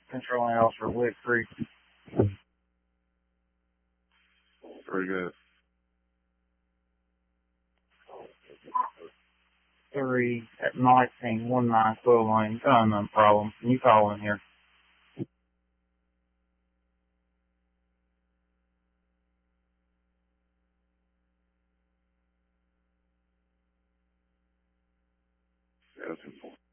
Controlling Officer Wick Creek. Very good. 3 at 1919 Quill Lane. No problem. You call in here. Yeah, that's important.